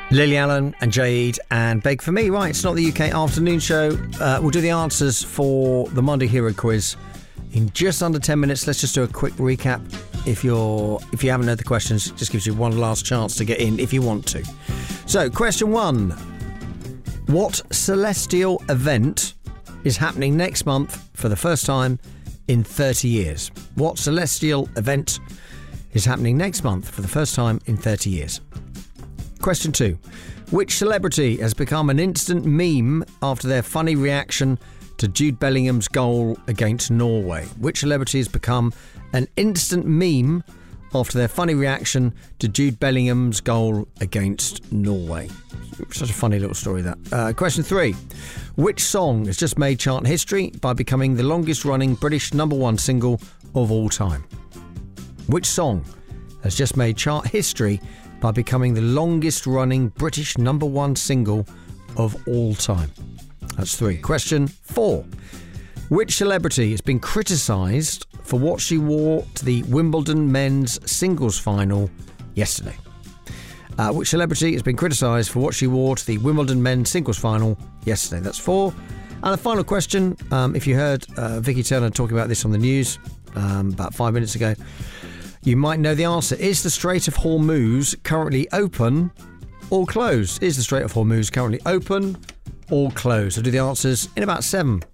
Lily Allen and Jade and Beg For Me. Right, it's not the UK afternoon show. We'll do the answers for the Monday Hero quiz in just under 10 minutes. Let's just do a quick recap. If you haven't heard the questions, it just gives you one last chance to get in if you want to. So, question 1. What celestial event is happening next month for the first time in 30 years? What celestial event is happening next month for the first time in 30 years? Question 2. Which celebrity has become an instant meme after their funny reaction to Jude Bellingham's goal against Norway? Which celebrity has become an instant meme after their funny reaction to Jude Bellingham's goal against Norway? Such a funny little story, that. Question 3. Which song has just made chart history by becoming the longest running British #1 single of all time? Which song has just made chart history by becoming the longest running British #1 single of all time? That's 3. Question 4. Which celebrity has been criticised for what she wore to the Wimbledon men's singles final yesterday? Which celebrity has been criticised for what she wore to the Wimbledon men's singles final yesterday? That's 4. And the final question, if you heard Vicky Turner talking about this on the news about 5 minutes ago, you might know the answer. Is the Strait of Hormuz currently open or closed? Is the Strait of Hormuz currently open or closed? I'll do the answers in about 7